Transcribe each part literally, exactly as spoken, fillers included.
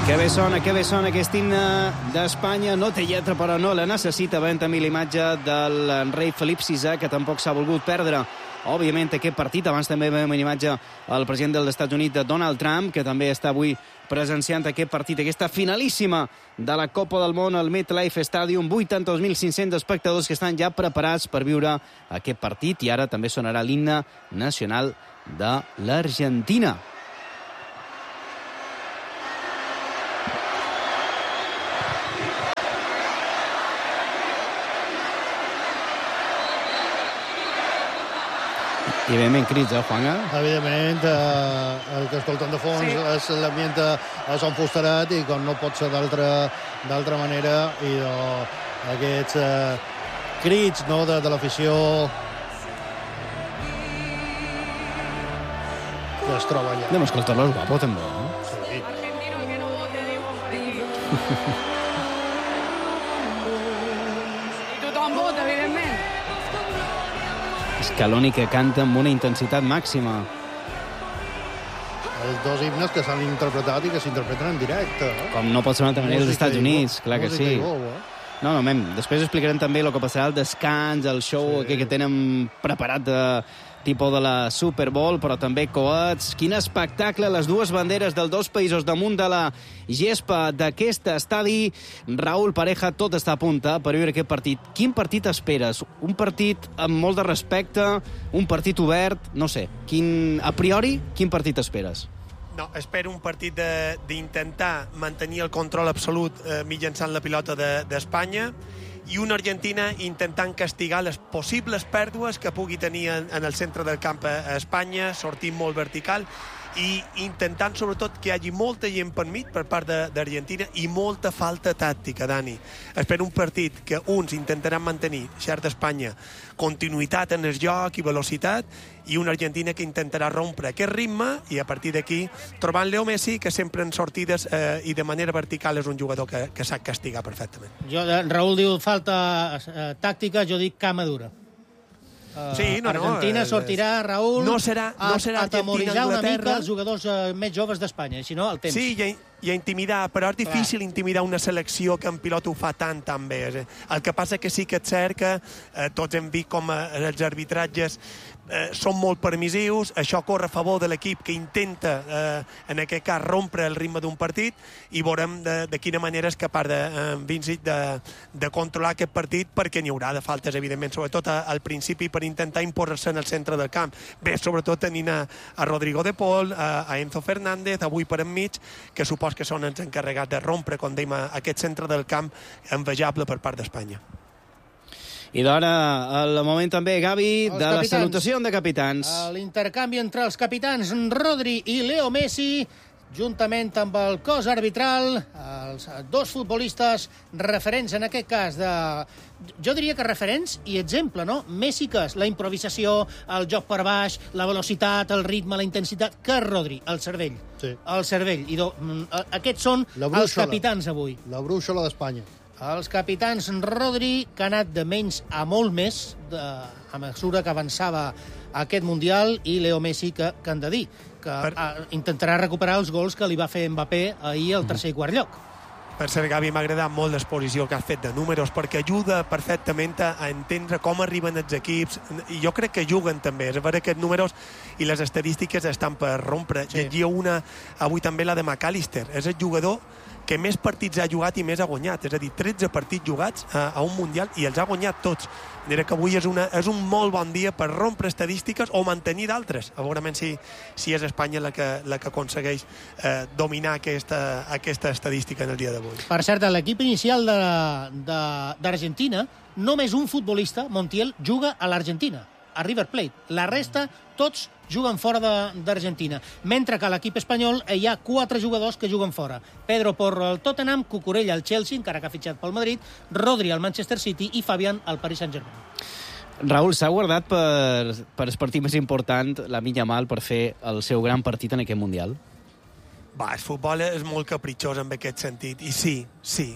Que bé sona, que bé sona aquest himne d'Espanya. No té lletra, però no la necessita. Veiem també l'imatge del rei Felip sisè, que tampoc s'ha volgut perdre, òbviament, aquest partit. Abans també veiem una imatge al president dels Estats Units, de Donald Trump, que també està avui presenciant aquest partit, aquesta finalíssima de la Copa del Món al MetLife Stadium. vuitanta-dos mil cinc-cents espectadors que estan ja preparats per viure aquest partit. I ara també sonarà l'himne nacional de l'Argentina. I evidentment crits, eh, Juanga? Evidentment, eh, el que escolten de fons sí. és l'ambient a Sant Fusterat, i com no pot ser d'altra manera, i no, aquests eh, crits no, de, de l'afició que es troba allà. Anem a escoltar-lo, és guapo, també. No? Sí. I tothom vota, evidentment. Scaloni, que canta amb una intensitat màxima. Els dos himnes que s'han interpretat i que s'interpreten en directe. Eh? Com no pot ser una altra manera als Estats Units, clar que sí. Gol, eh? No, no, mem, després explicarem també el que passarà al descans, el show sí. que tenen preparat de tipus de la Super Bowl, però també coets. Quin espectacle, les dues banderes dels dos països damunt de la gespa d'aquest estadi. Raúl Pareja, tot està a punt per viure aquest partit. Quin partit esperes? Un partit amb molt de respecte? Un partit obert? No sé. Quin, a priori, quin partit esperes? No, espero un partit d'intentar mantenir el control absolut eh, mitjançant la pilota d'Espanya, de, i una Argentina intentant castigar les possibles pèrdues que pugui tenir en, en el centre del camp a Espanya, sortint molt vertical, i intentant sobretot que hi hagi molta gent per mig per part d'Argentina i molta falta tàctica, Dani. Espero un partit que uns intentaran mantenir, cert Espanya, continuïtat en el joc i velocitat, i una Argentina que intentarà rompre aquest ritme i a partir d'aquí trobant Leo Messi, que sempre en sortides eh, i de manera vertical és un jugador que, que sap castigar perfectament. Jo, Raúl diu falta eh, tàctica, jo dic cama dura. Uh, sí, no, Argentina no, sortirà, Raúl, no serà, no serà a atemoritzar una mica els jugadors uh, més joves d'Espanya, si no, el temps. Sí, i a, i a intimidar, però és difícil Clar. intimidar una selecció que en pilot ho fa tan, tan bé. El que passa que sí que és cert que eh, tots hem vist com eh, els arbitratges eh, són molt permissius, això corre a favor de l'equip que intenta, eh, en aquest cas, rompre el ritme d'un partit, i veurem de, de quina manera és capaç de, eh, Vincent, de, de controlar aquest partit, perquè n'hi haurà de faltes, evidentment, sobretot al principi per intentar imposar-se en el centre del camp. Bé, sobretot tenint a, a Rodrigo de Paul, a, a Enzo Fernández, avui per enmig, que supos que són els encarregats de rompre, com dèiem, aquest centre del camp envejable per part d'Espanya. I d'ara, el moment també, Gavi, els de capitans. La salutació de capitans. L'intercanvi entre els capitans Rodri i Leo Messi, juntament amb el cos arbitral, els dos futbolistes referents, en aquest cas, de... jo diria que referents i exemple, no? Messi, que és la improvisació, el joc per baix, la velocitat, el ritme, la intensitat, que és Rodri, el cervell. Sí. El cervell. I do... aquests són els capitans avui. La brúixola d'Espanya. Els capitans Rodri, que ha anat de menys a molt més de, a mesura que avançava aquest Mundial, i Leo Messi, que, que han de dir, que per... a, intentarà recuperar els gols que li va fer Mbappé ahir al tercer i quart lloc. Per cert, Gavi, m'ha agradat molt l'exposició que has fet de números, perquè ajuda perfectament a entendre com arriben els equips, i jo crec que juguen també. És a veure, aquests números i les estadístiques estan per rompre. Sí. Llegia una, avui també la de McAllister. És el jugador que més partits ha jugat i més ha guanyat. És a dir, tretze partits jugats a, a un Mundial i els ha guanyat tots. De manera que avui és, una, és un molt bon dia per rompre estadístiques o mantenir d'altres. A veure si, si és Espanya la que, la que aconsegueix eh, dominar aquesta, aquesta estadística en el dia d'avui. Per cert, a l'equip inicial d'Argentina, només un futbolista, Montiel, juga a l'Argentina, a River Plate. La resta, tots juguen fora d'Argentina. Mentre que a l'equip espanyol hi ha quatre jugadors que juguen fora. Pedro Porro al Tottenham, Cucurella al Chelsea, encara que ha fitxat pel Madrid, Rodri al Manchester City i Fabián al Paris Saint-Germain. Raúl, s'ha guardat per, per el partit més important, Lamine Yamal, per fer el seu gran partit en aquest Mundial? Va, el futbol és molt capritxós en aquest sentit, i sí, sí.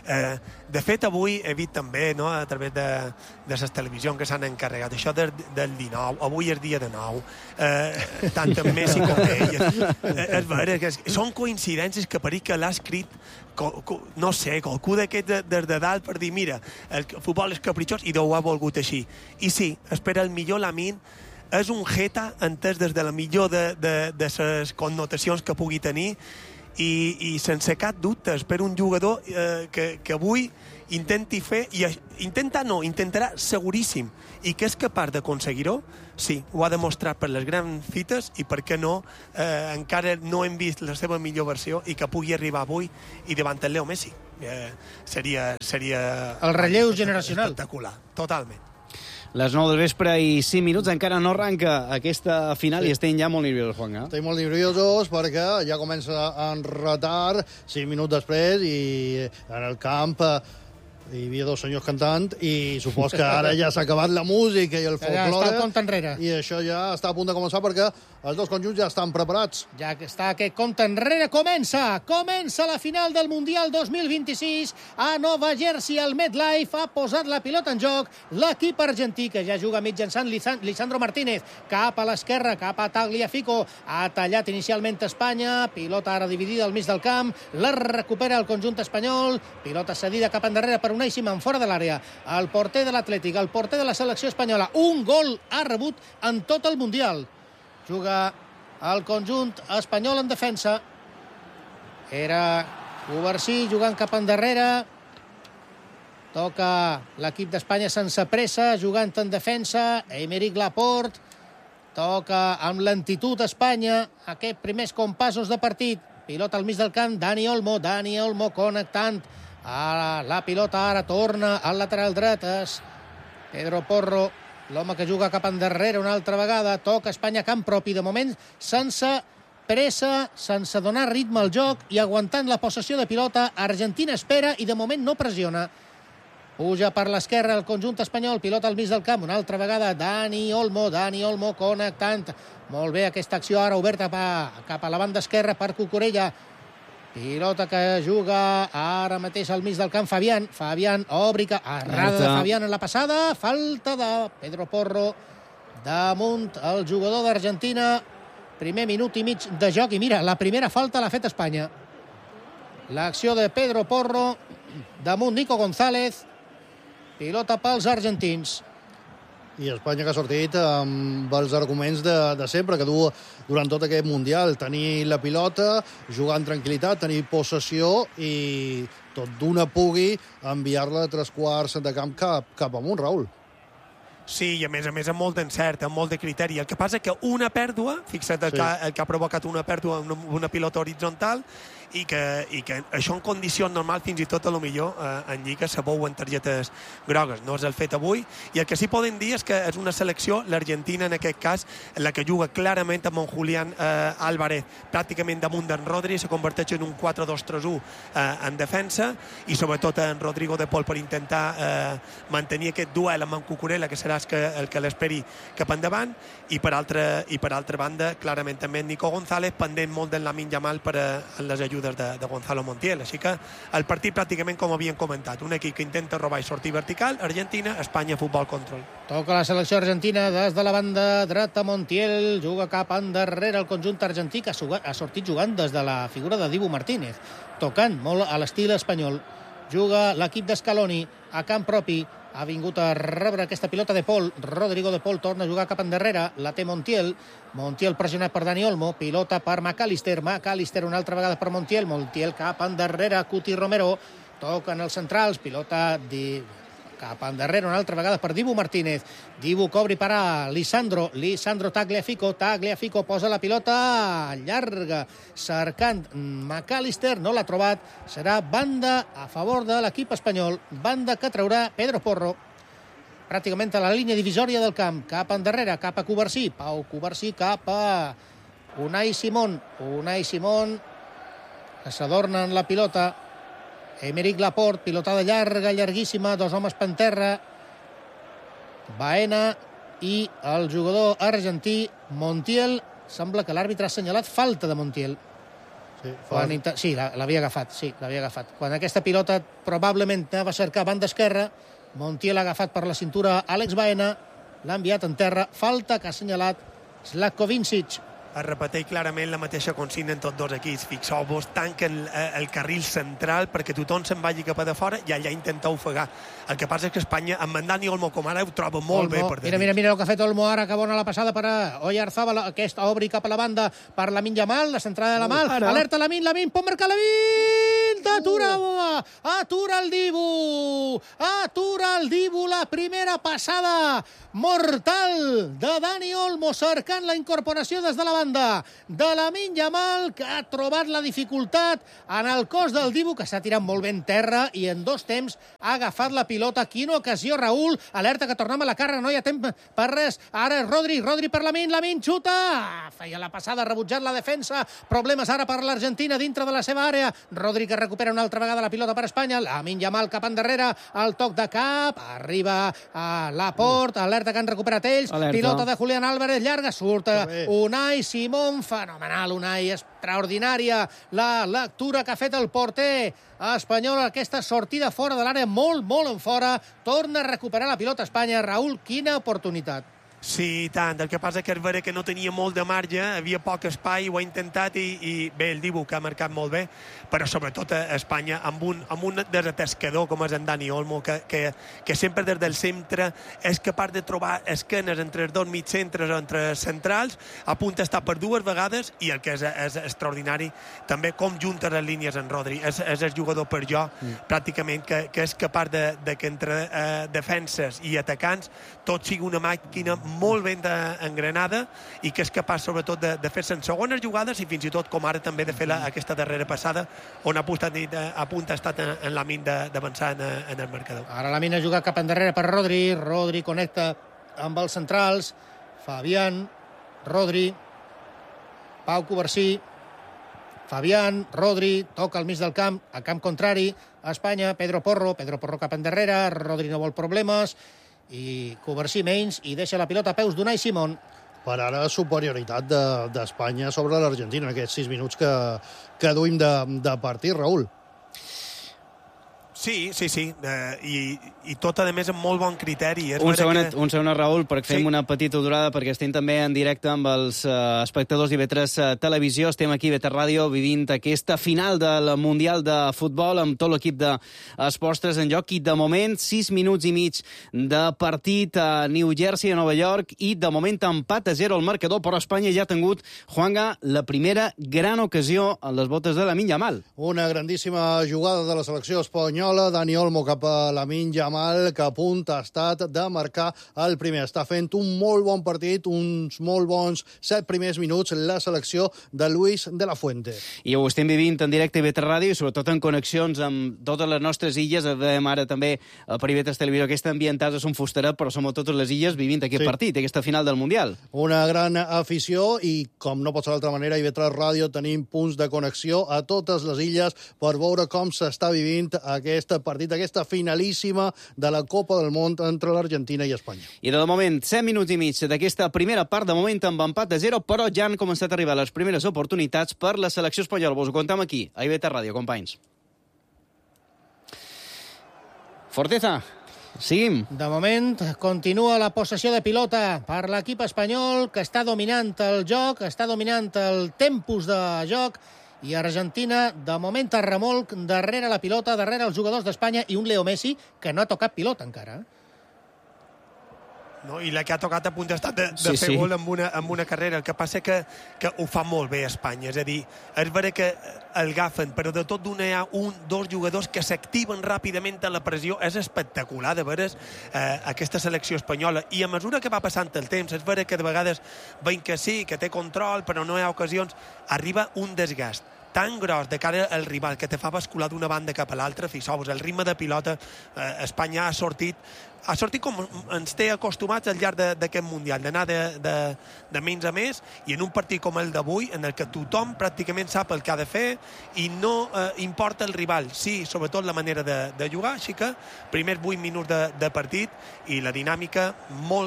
Eh, de fet, avui he vist també, no, a través de, de les televisions que s'han encarregat, això del, del dinou, avui és dia de nou, eh, tant en Messi com ell. Eh, és vera, que és, són coincidències que pareix que l'ha escrit, co, co, no sé, qualcú d'aquest des de, de dalt per dir, mira, el futbol és capritxós i ho ha volgut així. I sí, espera el millor Lamine, és un Geta entès des de la millor de, de, de les connotacions que pugui tenir i, i sense cap dubte per un jugador eh, que, que avui intenti fer, i intenta no, intentarà seguríssim, i que és capaç d'aconseguir-ho, sí, ho ha demostrat per les grans fites i per què no, eh, encara no hem vist la seva millor versió i que pugui arribar avui i davant el Leo Messi. Eh, seria, seria... El relleu generacional. Espectacular, totalment. Les nou del vespre i cinc minuts, encara no arranca aquesta final, sí. I estem ja molt nerviosos, Juan. Eh? Estem molt nerviosos perquè ja comença en retard, cinc minuts després, i en el camp hi havia dos senyors cantant i supos que ara ja s'ha acabat la música i el folklore. Ja està el compte enrere. I això ja està a punt de començar perquè els dos conjunts ja estan preparats. Ja que està aquest compte enrere, comença! Comença la final del Mundial dos mil vint-i-sis a Nova Jersey. El MetLife ha posat la pilota en joc. L'equip argentí, que ja juga mitjançant Lisandro Martínez, cap a l'esquerra, cap a Tagliafico. Ha tallat inicialment Espanya. Pilota ara dividida al mig del camp. La recupera el conjunt espanyol. Pilota cedida cap endarrere per Unai Simón, fora de l'àrea. El porter de l'Atlètic, el porter de la selecció espanyola. Un gol ha rebut en tot el Mundial. Juga el conjunt espanyol en defensa. Era Covarsí jugant cap endarrere. Toca l'equip d'Espanya sense pressa, jugant en defensa. Aymeric Laporte. Toca amb lentitud Espanya. Aquests primers compassos de partit. Pilota al mig del camp, Dani Olmo. Dani Olmo connectant. Ara la pilota ara torna al lateral dret. És Pedro Porro, l'home que juga cap endarrere una altra vegada. Toca Espanya camp propi, de moment sense pressa, sense donar ritme al joc i aguantant la possessió de pilota. Argentina espera i de moment no pressiona. Puja per l'esquerra el conjunt espanyol, pilota al mig del camp una altra vegada. Dani Olmo, Dani Olmo connectant. Molt bé aquesta acció ara oberta cap a la banda esquerra per Cucurella. Pilota que juga ara mateix al mig del camp Fabián. Fabián, òbrica, errada de Fabián en la passada. Falta de Pedro Porro damunt el jugador d'Argentina. Primer minut i mig de joc. I mira, la primera falta l'ha fet Espanya. L'acció de Pedro Porro damunt Nico González. Pilota pels argentins. I Espanya que ha sortit amb els arguments de, de sempre, que du durant tot aquest Mundial. Tenir la pilota, jugar amb tranquil·litat, tenir possessió i tot d'una pugui enviar-la a tres quarts de camp cap, cap amunt, Raül. Sí, i a més a més amb molt d'encert, amb molt de criteri. El que passa que una pèrdua, fixa't el, sí. que, el que ha provocat una pèrdua amb una, una pilota horitzontal, i que, i que això en condicions normals fins i tot a lo millor eh, en Lliga se veuen targetes grogues. No és el fet avui, i el que sí poden dir és que és una selecció, l'Argentina en aquest cas, la que juga clarament amb en Julián eh, Álvarez pràcticament damunt d'en Rodri, se converteix en un quatre dos tres u eh, en defensa, i sobretot en Rodrigo de Paul per intentar eh, mantenir aquest duel amb en Cucurella, que serà el que, el que l'esperi cap endavant, i per altra, i per altra banda clarament també Nico González pendent molt del Lamine Yamal per a, en les ajudes De, de Gonzalo Montiel. Així que el partit pràcticament com havíem comentat, un equip que intenta robar i sortir vertical, Argentina, Espanya, futbol control. Toca la selecció argentina des de la banda dreta. Montiel juga cap endarrere el conjunt argentí, que ha sortit jugant des de la figura de Dibu Martínez, tocant molt a l'estil espanyol. Juga l'equip d'Escaloni a camp propi. Ha vingut a rebre aquesta pilota de Paul. Rodrigo de Paul torna a jugar cap endarrere. La té Montiel. Montiel pressionat per Dani Olmo. Pilota per McAllister. McAllister una altra vegada per Montiel. Montiel cap endarrere. Cuti Romero. Toquen els centrals. Pilota de... cap endarrere una altra vegada per Dibu Martínez. Dibu cobri per a Lisandro. Lisandro Tagliafico. Tagliafico posa la pilota llarga, cercant McAllister. No l'ha trobat. Serà banda a favor de l'equip espanyol. Banda que traurà Pedro Porro. Pràcticament a la línia divisòria del camp. Cap endarrere, cap a Covarsí. Pau Covarsí cap a Unai Simón. Unai Simón que s'adorna en la pilota. Aymeric Laporte, pilotada llarga, llarguíssima, dos homes per terra. Baena i el jugador argentí Montiel. Sembla que l'àrbitre ha assenyalat falta de Montiel. Sí, Quan inter... sí l'havia agafat, sí, l'havia agafat. Quan aquesta pilota probablement anava a cercar banda esquerra, Montiel ha agafat per la cintura Alex Baena, l'ha enviat en terra, falta que ha assenyalat Zlatko Vincic. Es repeteix clarament la mateixa consigna en tots dos equips. Fixeu-vos, tanquen el, el carril central perquè tothom se'n vagi cap a de fora i allà intenta ofegar. El que passa és que Espanya, amb en Dani Olmo com ara, ho troba molt Olmo, bé per mira, mira, mira el que ha fet Olmo ara, que bona la passada per a Oyarzábal, aquesta obri cap a la banda per Lamine Yamal, la centrada de Yamal, uh, alerta Lamine, Lamine, pot marcar Lamine, atura, uh. atura el Dibu, atura el Dibu, la primera passada mortal de Dani Olmo, cercant la incorporació des de la banda de Lamine Yamal, que ha trobat la dificultat en el cos del Dibu, que s'ha tirat molt ben terra i en dos temps ha agafat la pilota. Quina ocasió, Raül, alerta que tornem a la càrrega, no hi ha temps per res. Ara és Rodri, Rodri per Lamine, Lamine xuta, feia la passada, rebutjat la defensa, problemes ara per l'Argentina dintre de la seva àrea. Rodri que recupera una altra vegada la pilota per Espanya, Lamine Yamal cap endarrere, el toc de cap, arriba a Laporte, alerta que han recuperat ells, alerta. Pilota de Julián Álvarez, llarga, surt Unai Simón, fenomenal Unai, extraordinària la lectura que ha fet el porter espanyol, aquesta sortida fora de l'àrea, molt, molt en fora, torna a recuperar la pilota Espanya. Raül, quina oportunitat. Sí, tant. El que passa que és vera que no tenia molt de marge, havia poc espai, ho ha intentat i, i bé, el Dibu, que ha marcat molt bé, però sobretot a Espanya, amb un, amb un desatascador com és en Dani Olmo, que, que, que sempre des del centre és capaç de trobar esquenes entre els dos mitcentres o entre centrals, a punt d'estar per dues vegades, i el que és, és extraordinari, també com junta les línies en Rodri. És, és el jugador per jo, mm. pràcticament, que, que és capaç de, de que entre eh, defenses i atacants tot sigui una màquina molt ben engranada i que és capaç sobretot de, de fer-se en segones jugades i fins i tot com ara també de fer la, aquesta darrera passada on a punt, a punt ha estat en, en Lamine d'avançar en, en el marcador. Ara Lamine ha jugat cap endarrere per Rodri, Rodri connecta amb els centrals, Fabián, Rodri, Pau Covarsí, Fabián, Rodri, toca al mig del camp, a camp contrari, a Espanya, Pedro Porro, Pedro Porro cap endarrere, Rodri no vol problemes, i Covarsí menys, i deixa la pilota a peus d'Unai Simón. Per ara, superioritat d'Espanya de, sobre l'Argentina en aquests sis minuts que, que duim de, de partit, Raül. Sí, sí, sí, uh, i, i tot, a més, amb molt bon criteri. És un, segonet, que... un segon, Raül, perquè fem sí. una petita durada, perquè estem també en directe amb els uh, espectadors d'I V tres uh, Televisió. Estem aquí a I V tres Ràdio vivint aquesta final del Mundial de Futbol amb tot l'equip d'Esports tres en joc, i de moment sis minuts i mig de partit a New Jersey, a Nova York, i de moment empat a zero al marcador, però Espanya ja ha tingut, Juanga, la primera gran ocasió a les botes de Lamine Yamal. Una grandíssima jugada de la selecció espanyola, Dani Olmo cap a Lamine Yamal, que a punt ha estat de marcar el primer. Està fent un molt bon partit, uns molt bons set primers minuts, la selecció de Luis de la Fuente. I ho estem vivint en directe a I V tres Ràdio, i sobretot en connexions amb totes les nostres illes. Veiem ara també per I V tres Televisió aquesta ambientada a Son Fusterat, però som a totes les illes vivint aquest sí. partit, aquesta final del Mundial. Una gran afició, i com no pot ser d'altra manera, a I V tres Ràdio tenim punts de connexió a totes les illes per veure com s'està vivint aquest partit, aquesta finalíssima de la Copa del Món entre l'Argentina i Espanya. I de moment, set minuts i mig d'aquesta primera part, de moment amb empat a zero, però ja han començat a arribar les primeres oportunitats per la selecció espanyola. Vos ho contem aquí, a I V tres Ràdio, companys. Forteza, seguim. De moment, continua la possessió de pilota per l'equip espanyol, que està dominant el joc, està dominant el tempus de joc, i Argentina, de moment, a remolc darrere la pilota, darrere els jugadors d'Espanya, i un Leo Messi que no ha tocat pilota encara. No, i la que ha tocat a punt d'estat de, de sí, fer sí. gol amb una, amb una carrera. El que passa que, que ho fa molt bé Espanya. És a dir, és vera que el agafen, però de tot d'una hi ha un, dos jugadors que s'activen ràpidament a la pressió. És espectacular de veres eh, aquesta selecció espanyola. I a mesura que va passant el temps, és vera que de vegades veiem que sí, que té control, però no hi ha ocasions, arriba un desgast tan gros de cara al rival que te fa bascular d'una banda cap a l'altra. Fixeu-vos, el ritme de pilota, eh, Espanya ha sortit ha sortit com ens té acostumats al llarg d'aquest Mundial, d'anar de, de, de menys a més, i en un partit com el d'avui, en el que tothom pràcticament sap el que ha de fer i no eh, importa el rival, sí, sobretot la manera de, de jugar, així que primers vuit minuts de, de partit i la dinàmica molt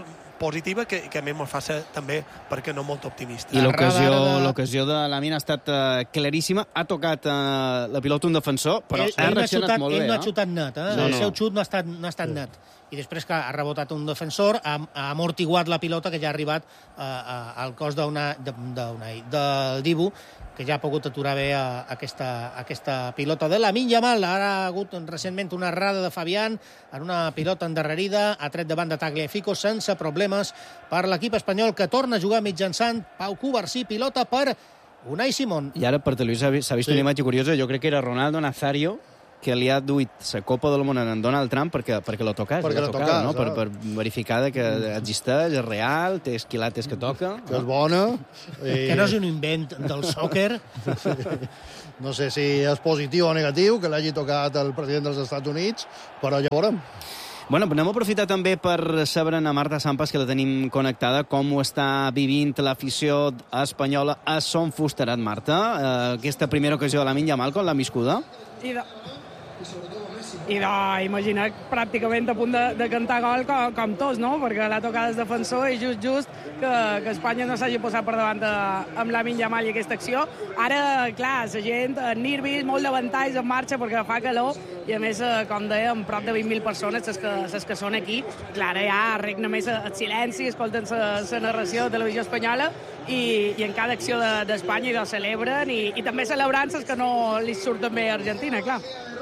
positiva que, que a més ens fa ser també, perquè no molt optimista. I l'ocasió de... l'ocasió de Lamine ha estat uh, claríssima. Ha tocat uh, la pilota un defensor, però ell, ha ell reaccionat xutat, molt bé. Ell no ha eh? xutat net, eh? No, el no. seu xut no ha estat, no ha estat sí. net. I després que ha rebotat un defensor, ha, ha amortiguat la pilota que ja ha arribat uh, uh, al cos d'una, d'una, del Dibu, que ja ha pogut aturar bé uh, aquesta, aquesta pilota de Lamine Yamal. Ara ha hagut recentment una errada de Fabián en una pilota endarrerida, ha tret davant de Tagliafico sense problemes per l'equip espanyol, que torna a jugar mitjançant Pau Cubarsí, pilota per Unai Simón. I ara per televisió s'ha vist sí. una imatge curiosa, jo crec que era Ronaldo Nazario, que li ha duit la Copa del Món en Donald Trump perquè, perquè lo tocàs, perquè la lo tocada, tocàs, no? eh? per, per verificar que existeix, és real, té esquilates que toca. Que és bona. I... Que no és un invent del sòquer. No sé si és positiu o negatiu que l'hagi tocat el president dels Estats Units, però ja veurem. Bueno, anem a aprofitar també per saber a Marta Sampas, que la tenim connectada, com ho està vivint l'afició espanyola a Son Fusterat. Marta, eh, aquesta primera ocasió de Lamine Yamal, com l'ha viscuda? I de... I de, imagina, pràcticament a punt de, de cantar gol com, com tots, no? Perquè l'ha tocat el defensor i just, just que, que Espanya no s'hagi posat per davant de, amb Lamine Yamal i aquesta acció. Ara, clar, la gent, nervis, molt de ventalls en marxa perquè fa calor i, a més, com dèiem, prop de vint mil persones, les que, les que són aquí. Clar, ja regna més el silenci, escolten la narració de televisió espanyola i, i en cada acció d'Espanya de, de celebren i, i també celebrances que no li surten bé a Argentina, clar.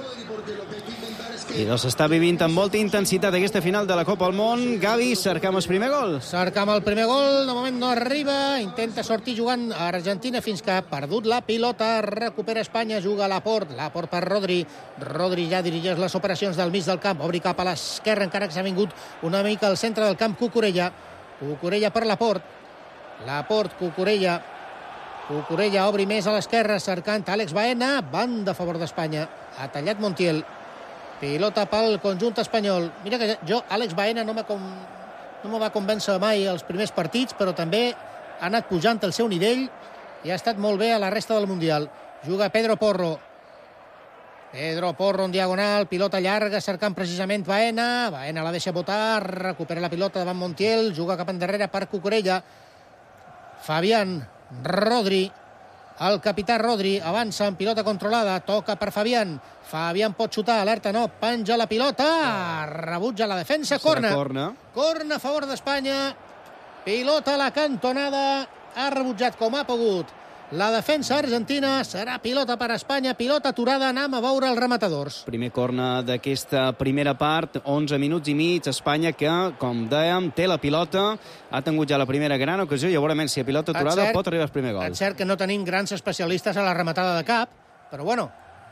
I doncs s'està vivint amb molta intensitat aquesta final de la Copa del Món. Gavi, cercam el primer gol. Cercam el primer gol, de moment no arriba, intenta sortir jugant a Argentina fins que ha perdut la pilota, recupera Espanya, juga a Laporte, Laporte per Rodri, Rodri ja dirigeix les operacions del mig del camp, obri cap a l'esquerra, encara que s'ha vingut una mica al centre del camp Cucurella, Cucurella per Laporte, Laporte, Cucurella, Cucurella obri més a l'esquerra, cercant Àlex Baena, banda a favor d'Espanya, ha tallat Montiel, pilota pel conjunt espanyol. Mira que jo, Àlex Baena, no, com... no me va convèncer mai als primers partits, però també ha anat pujant el seu nivell i ha estat molt bé a la resta del Mundial. Juga Pedro Porro. Pedro Porro en diagonal, pilota llarga, cercant precisament Baena. Baena la deixa botar, recupera la pilota davant Montiel, juga cap endarrere per Cucurella. Fabián, Rodri, el capità Rodri avança en pilota controlada, toca per Fabián. Fabián pot xutar, alerta no, penja la pilota, rebutja la defensa, corna. Corna. Corna a favor d'Espanya, pilota a la cantonada, ha rebutjat com ha pogut la defensa argentina, serà pilota per Espanya, pilota aturada, anem a veure els rematadors. Primer corna d'aquesta primera part, onze minuts i mig, Espanya que, com dèiem, té la pilota, ha tingut ja la primera gran ocasió i segurament si a pilota aturada cert, pot arribar al primer gol. És cert que no tenim grans especialistes a la rematada de cap, però bueno,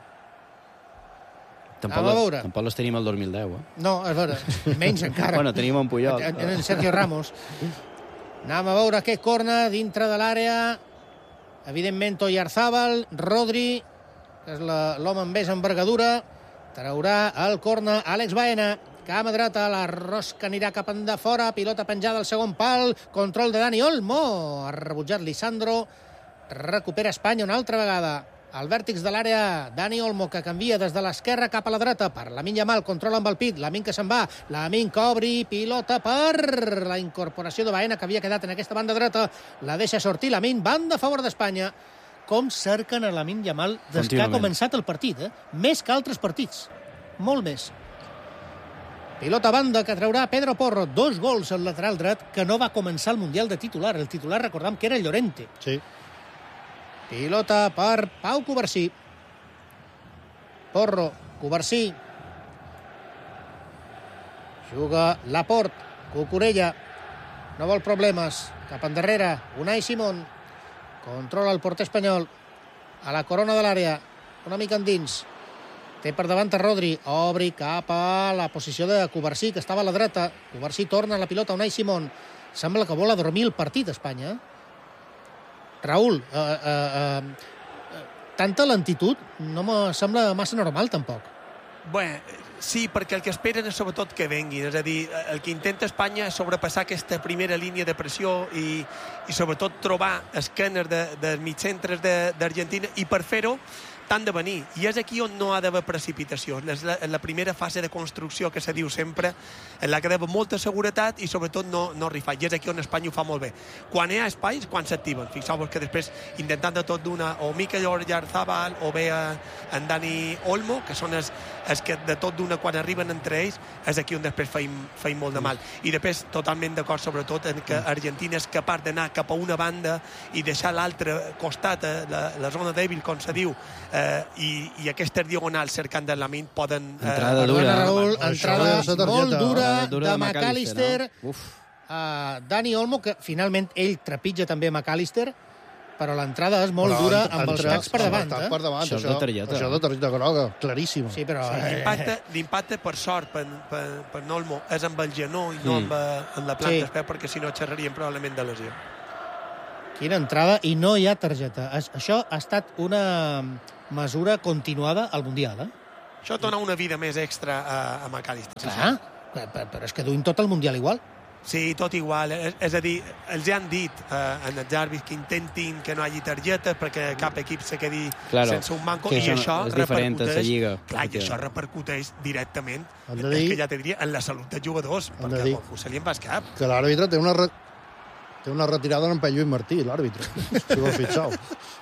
Tampoc, a veure. tampoc les tenim el dos mil deu, eh? No, és vera, menys encara. Bueno, tenim un Puyol. En, en Sergio Ramos. Anem a veure què corna dintre de l'àrea. Evidentment, Oyarzábal, Rodri, que és l'home amb més envergadura, traurà el corna Àlex Baena, cama dreta, la rosca anirà cap de fora, pilota penjada al segon pal, control de Dani Olmo, ha rebutjat Lisandro, recupera Espanya una altra vegada. Al vèrtex de l'àrea, Dani Olmo, que canvia des de l'esquerra cap a la dreta per Lamine Yamal, controla amb el pit, Lamine que se'n va, Lamine que obri, pilota per la incorporació de Baena, que havia quedat en aquesta banda dreta, la deixa sortir Lamine, banda a favor d'Espanya. Com cerquen a Lamine Yamal des que ha començat el partit, eh? Més que altres partits, molt més. Pilota banda que traurà Pedro Porro, dos gols al lateral dret, que no va començar el Mundial de titular. El titular, recordam que era Llorente. Sí. Pilota per Pau Cubarsí. Porro, Cubarsí. Juga Laporte, Cucurella. No vol problemes. Cap endarrere, Unai Simón. Controla el porter espanyol. A la corona de l'àrea, una mica endins. Té per davant a Rodri. Obri cap a la posició de Cubarsí, que estava a la dreta. Cubarsí torna la pilota a Unai Simón. Sembla que vol adormir el partit, Espanya. Raül, eh, eh, eh, tanta lentitud no me sembla massa normal, tampoc. Bé, sí, perquè el que esperen és sobretot que venguin, és a dir, el que intenta Espanya és sobrepassar aquesta primera línia de pressió i, i sobretot trobar esquenes de, de mitjcentres d'Argentina, i per fer-ho t'han de venir. I és aquí on no ha d'haver precipitació. És la, la primera fase de construcció que se diu sempre, en la que ha d'haver molta seguretat i sobretot no, no rifar. I és aquí on Espanya ho fa molt bé. Quan hi ha espais, quan s'activen. Fixeu-vos que després, intentant de tot d'una, o Mikel Oyarzabal o bé en Dani Olmo, que són els, els que de tot d'una, quan arriben entre ells, és aquí on després feim, feim molt de mal. I després, totalment d'acord, sobretot, en que Argentina és capaç d'anar cap a una banda i deixar l'altre costat, la, la zona dèbil, com se diu, eh, i, i aquestes diagonals cercant de Lamine poden... Eh, entrada dura. Raül, entrada molt dura, dura de McAllister. No? Uh, Dani Olmo, que finalment ell trepitja també McAllister, però l'entrada és molt però dura amb els tacs per davant. Eh? Per davant. Això, això, de targeta. això de targeta groga, claríssima. Sí, però... Sí, l'impacte, l'impacte, per sort, per, per, per Olmo, és amb el genoll i no mm. amb, amb la planta sí. d'espè, perquè si no xerraríem probablement de lesió. Quina entrada, i no hi ha targeta. Això ha estat una mesura continuada al Mundial, eh? Això dona una vida més extra a, a McAllister. Clar, sí. però és que duim tot el Mundial igual. Sí, tot igual. És, és a dir, els han dit eh, en els àrbits que intentin que no hi hagi targetes perquè cap equip se quedi claro, sense un manco, i això repercuteix, lliga, clar, i això repercuteix directament, és que ja te diria, en la salut dels jugadors, perquè dir, se li en va el cap. Que l'àrbitre té una, re... té una retirada en Pep Lluís Martí, l'àrbitre. Si ho has fixat.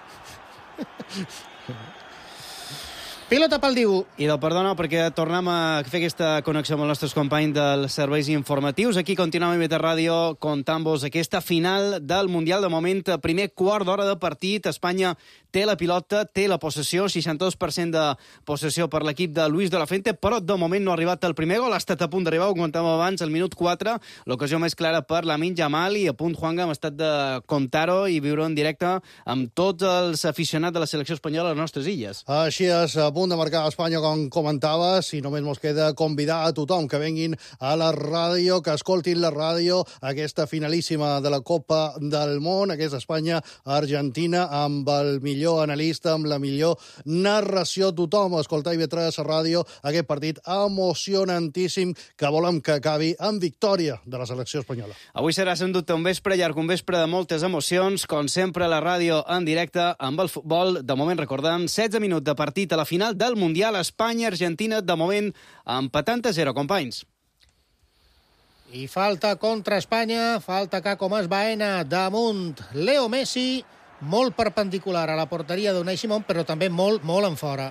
Pilota pel Diu. I del perdó no, perquè tornem a fer aquesta connexió amb els nostres companys dels serveis informatius. Aquí continuem a I B T Ràdio contant-vos aquesta final del Mundial. De moment, primer quart d'hora de partit. Espanya té la pilota, té la possessió, seixanta-dos per cent de possessió per l'equip de Luis de la Fuente, però de moment no ha arribat el primer gol. Ha estat a punt d'arribar, ho comentàvem abans, al minut quatre. L'ocasió més clara per Lamine Yamal, i a punt, Juanga, hem estat de comptar-ho i viure en directe amb tots els aficionats de la selecció espanyola a les nostres illes. Així és, a punt de marcar Espanya, com comentaves, i només ens queda convidar a tothom que venguin a la ràdio, que escoltin la ràdio, aquesta finalíssima de la Copa del Món, aquesta Espanya-Argentina, amb el millor analista, amb la millor narració. Tothom a escoltar I B tres Ràdio, aquest partit emocionantíssim que volem que acabi amb victòria de la selecció espanyola. Avui serà, sens dubte, un vespre llarg, un vespre de moltes emocions, com sempre la ràdio en directe amb el futbol. De moment, recordem, setze minuts de partit a la final del Mundial, Espanya-Argentina, de moment empatant a zero, companys. I falta contra Espanya, falta que com es Baena damunt Leo Messi, molt perpendicular a la porteria d'Unai Simón, però també molt, molt en fora.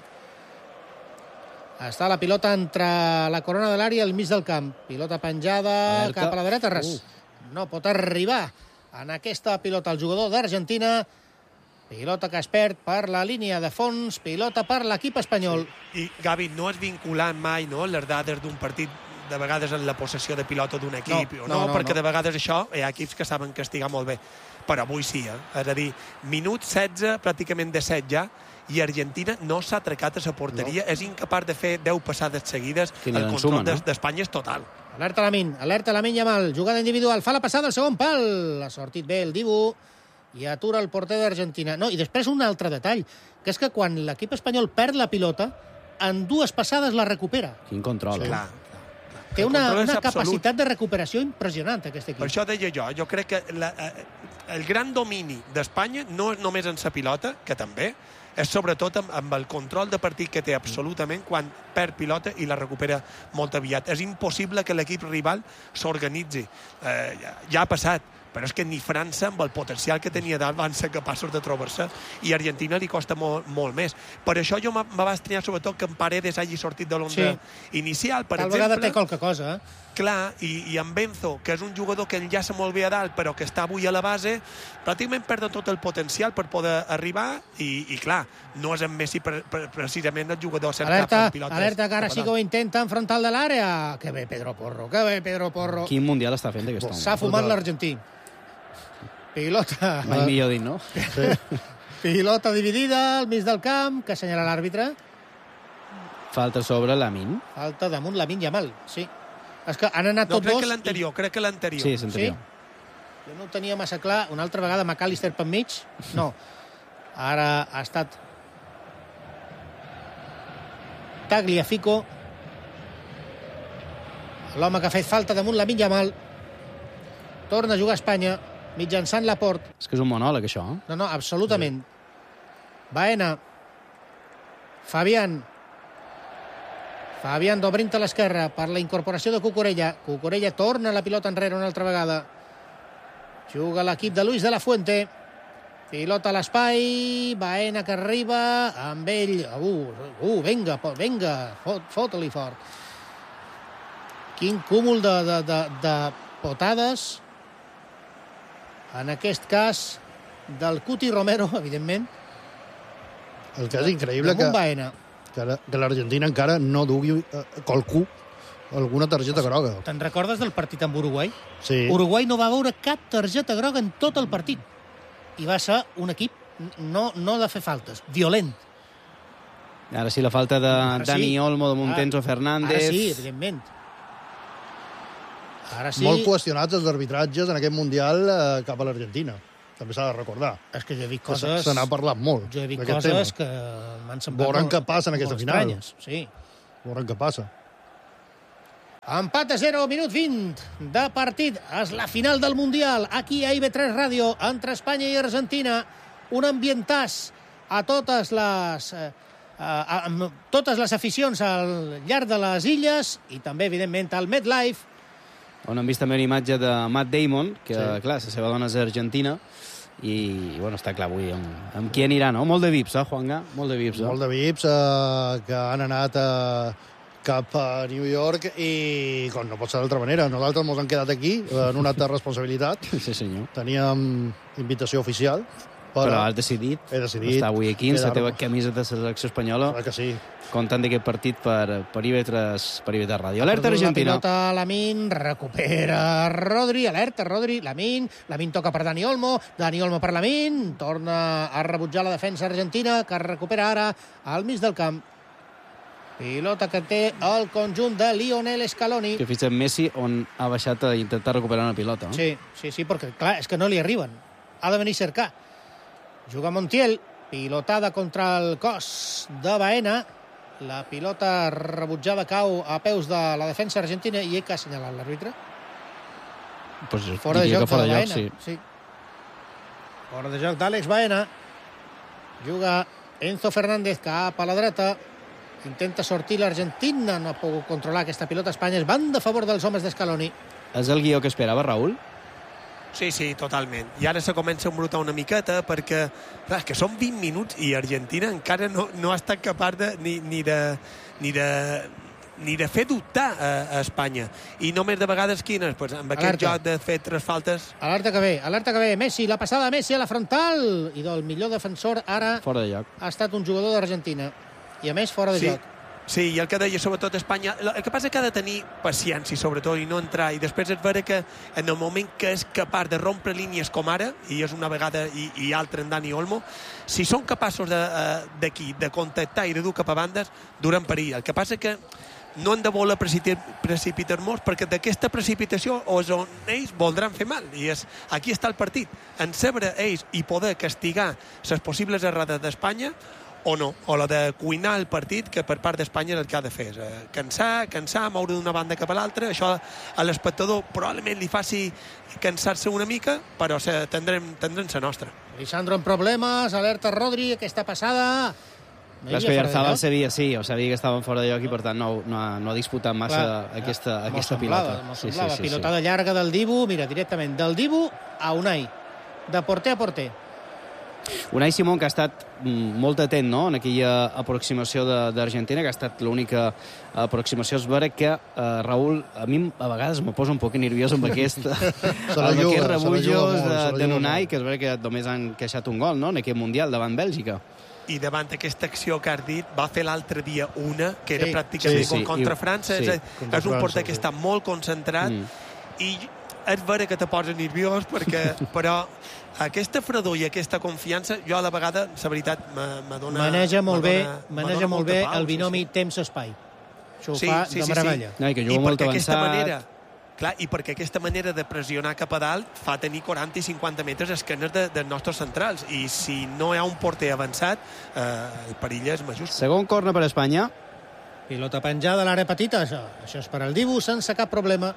Està la pilota entre la corona de l'àrea i el mig del camp. Pilota penjada Alerta. Cap a la dreta. Res. Uh. No pot arribar en aquesta pilota el jugador d'Argentina. Pilota que es perd per la línia de fons, pilota per l'equip espanyol. Sí. I, Gavi, no és vinculant mai, no?, les dades d'un partit, de vegades en la possessió de pilota d'un equip, no, o no, no, no perquè no. De vegades això hi ha equips que saben castigar molt bé. Però avui sí, eh? És a dir, minut setze, pràcticament de set ja, i Argentina no s'ha trecat a la porteria, no. És incapaç de fer deu passades seguides, Quina el control no? d'Espanya és total. Alerta Lamine, alerta Lamine Yamal, jugada individual, fa la passada al segon pal, ha sortit bé el Dibu, i atura el porter d'Argentina. No, i després un altre detall, que és que quan l'equip espanyol perd la pilota, en dues passades la recupera. Quin control. Sí. Clar, clar, clar. Té una, una capacitat de recuperació impressionant, aquest equip. Per això deia jo, jo crec que la, el gran domini d'Espanya no és només en la pilota, que també, és sobretot amb, amb el control de partit que té absolutament quan perd pilota i la recupera molt aviat. És impossible que l'equip rival s'organitzi. Eh, ja, ja ha passat, però és que ni França, amb el potencial que tenia dalt, van ser capaços de trobar-se, i a Argentina li costa molt, molt més. Per això jo me va estranyar sobretot que en Paredes hagi sortit de l'onda sí. inicial, per Tal exemple. Tal vegada té qualque cosa, eh? Clar, i, i en Benzo, que és un jugador que enllaça molt bé a dalt, però que està avui a la base, pràcticament perd tot el potencial per poder arribar, i, i clar, no és en Messi per, per, precisament el jugador cercat alerta, amb pilotes. Alerta, que ara sí que ho intenta en frontal de l'àrea. Que bé, Pedro Porro, que bé, Pedro Porro. Quin mundial està fent aquest home? S'ha fumat l'argentí. Pilota... Mai millor dit, no? Sí. Pilota dividida al mig del camp, que assenyala l'àrbitre. Falta sobre Lamine. Falta damunt Lamine Yamal, sí. És que han anat no, tots dos... No, crec que l'anterior, i... crec que l'anterior. Sí, és anterior. Sí? Jo no ho tenia massa clar. Una altra vegada McAllister per mig. No. Ara ha estat Tagliafico, l'home que ha fet falta damunt Lamine Yamal. Torna a jugar a Espanya, mitjançant Laporte. És que és un monòleg, això. Eh? No, no, absolutament. Sí. Baena. Fabián. Fabián d'obrint a l'esquerra per la incorporació de Cucurella. Cucurella torna la pilota enrere una altra vegada. Juga l'equip de Luis de la Fuente. Pilota a l'espai. Baena que arriba amb ell. Uh, uh venga, venga, fot, fot-li fort. Quin cúmul de, de, de, de potades. En aquest cas del Cuti Romero, evidentment. El que és increïble que, Baena. que, que l'Argentina encara no dugui eh, qualcú alguna targeta groga. Te'n recordes del partit amb Uruguai? Sí. Uruguai no va veure cap targeta groga en tot el partit. I va ser un equip no, no de fer faltes, violent. Ara sí, la falta de Ara Dani sí. Olmo, de Montenzo Ara, Fernández. Ara sí, evidentment. Ara sí. Molt qüestionats els arbitratges en aquest Mundial eh, cap a l'Argentina. També s'ha de recordar. És que jo he vist Coses... coses... Se n'ha parlat molt. Jo he vist d'aquest coses tema. que m'han semblat... Veurem què passa en aquesta final. Estranyes. Sí. Veurem què passa. Empat a zero, minut vint de partit. És la final del Mundial. Aquí a I B tres Ràdio, entre Espanya i Argentina. Un ambientàs a totes les... Eh, a, a, totes les aficions al llarg de les illes i també, evidentment, al MetLife. On hem vist també una imatge de Matt Damon, que, Sí. clar, la seva dona és argentina, i, i bueno, està clar avui amb, amb qui anirà, no? Molt de V I Ps, eh, Juanga? Molt de V I Ps, eh? Molt de V I Ps eh, que han anat eh, cap a New York i, com no pot ser d'altra manera, nosaltres ens hem quedat aquí en un acte de responsabilitat. Sí, senyor. Teníem invitació oficial. Però, Però has decidit, he decidit estar avui aquí en la teva quedar-nos. camisa de la selecció espanyola, Clar que sí. comptant d'aquest partit per, per I B tres, per I B tres Ràdio. Alerta Argentina. La pilota Lamin, recupera Rodri, alerta Rodri, Lamin, Lamin toca per Dani Olmo, Dani Olmo per Lamin, torna a rebutjar la defensa argentina, que recupera ara al mig del camp. Pilota que té el conjunt de Lionel Scaloni. Que fixa't Messi on ha baixat a intentar recuperar una pilota. No? Sí, sí, sí, perquè clar, és que no li arriben. Ha de venir a cercar. Juga Montiel, pilotada contra el cos de Baena. La pilota rebutjada cau a peus de la defensa argentina i que ha assenyalat l'àrbitre. Pues Fora de diria joc que fora de de Baena. joc, sí. sí. Fora de joc d'Àlex Baena. Juga Enzo Fernández cap a la dreta. Intenta sortir l'Argentina. No ha pogut controlar aquesta pilota. Espanya es van de favor dels homes d'Escaloni. És el guió que esperava, Raül? Sí, sí, totalment. I ara se comença a embrutar una miqueta perquè, clar, és que són vint minuts i Argentina encara no, no ha estat capaç de, ni, ni de... Ni de ni de fer dubtar a, a Espanya. I només de vegades quines? Pues amb aquest Alerta. joc de fer tres faltes... Alerta que ve, alerta que ve. Messi, la passada de Messi a la frontal. I del millor defensor ara Fora de lloc. ha estat un jugador d'Argentina. I a més, fora de Sí. joc. Sí, i el que deia sobretot Espanya, el que passa és que ha de tenir paciència sobretot i no entrar, i després és vera que en el moment que és capaç de rompre línies com ara, i és una vegada i, i altra en Dani Olmo, si són capaços d'aquí, de, de contactar i de dur cap a bandes, duren perill. El que passa és que no han de voler precipitar-nos perquè d'aquesta precipitació és on ells voldran fer mal, i és, aquí està el partit, en saber ells i poder castigar les possibles errades d'Espanya o no, o la de cuinar el partit, que per part d'Espanya és el que ha de fer. És, eh, cansar, cansar, moure d'una banda cap a l'altra, això a l'espectador probablement li faci cansar-se una mica, però se, tindrem, tindrem la nostra. Lisandro en problemes, alerta Rodri, aquesta passada... No Clar, hi que havia fora de Oyarzabal lloc. sabia, sí, o sabia que estaven fora de lloc i per tant no, no, ha, no ha disputat massa Clar, aquesta, ja, aquesta m'ho semblava, pilota. m'ho Sí, sí, semblava. sí, Pilotada llarga del Dibu, mira, directament del Dibu a Unai, de porter a porter. Unai Simón, que ha estat mm, molt atent, no?, en aquella aproximació de- d'Argentina, que ha estat l'única aproximació. És vera que, eh, Raül, a mi a vegades me posa un poc nerviós amb, aquest, la amb juga, aquests se la rebutjos juga molt, de, se la de juga Unai, molt. que és vera que només han queixat un gol, no?, en aquest Mundial davant Bèlgica. I davant aquesta acció que has dit, va fer l'altre dia una, que era Sí, pràcticament sí, sí, com contra i- França. sí, és, contra és un França, porter que sí. està molt concentrat Mm. i és vera que te posa nerviós, perquè, però aquesta fredor i aquesta confiança, jo a la vegada, la veritat, m'adona... Maneja molt bé, m'adona- maneja m'adona molt molta bé pau, el binomi sí, sí. temps-espai. Això ho Sí, fa sí, de sí, meravella. No, i que I juga molt perquè aquesta avançat. manera, clar, i perquè aquesta manera de pressionar cap a dalt fa tenir quaranta i cinquanta metres esquenes de, dels nostres centrals, i si no hi ha un porter avançat, eh, el perill és majúscul. Segon corna per Espanya. Pilota penjada a l'àrea petita, això, això és per al Dibu, sense cap problema.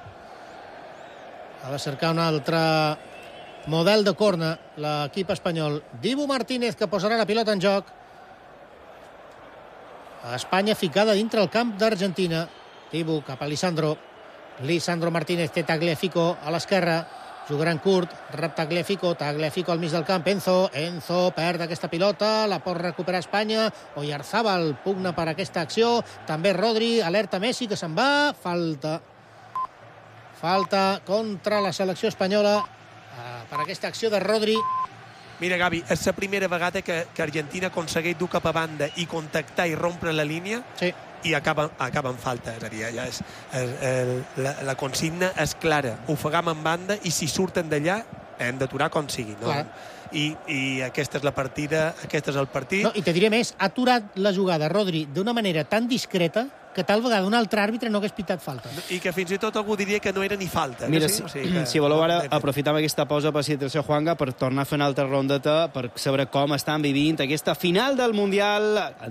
Ha de cercar un altre model de corna, l'equip espanyol. Dibu Martínez, que posarà la pilota en joc. Espanya ficada dintre el camp d'Argentina. Tibu cap a Lisandro. Lisandro Martínez té Tagliafico a l'esquerra. Jugaran curt, rep Tagliafico, Tagliafico al mig del camp, Enzo, Enzo perd aquesta pilota, la pot recuperar Espanya, Oyarzábal pugna per aquesta acció, també Rodri, alerta Messi que se'n va, falta. Falta contra la selecció espanyola eh, per aquesta acció de Rodri. Mira, Gavi, és la primera vegada que, que Argentina aconsegueix dur cap a banda i contactar i rompre la línia, sí. i acaba, acaba en falta. És a dir, ja és, és, és, la, la consigna és clara. Ofegam en banda i si surten d'allà hem d'aturar com sigui. No? I, I aquesta és la partida, aquest és el partit. No, i te diré més, ha aturat la jugada Rodri d'una manera tan discreta que tal vegada un altre àrbitre no hagués pitat falta. I que fins i tot algú diria que no era ni falta. Mira, sí? si, o sigui que... si voleu ara aprofitam aquesta pausa per situació, Juanga, per tornar a fer una altra rondeta, per saber com estan vivint aquesta final del Mundial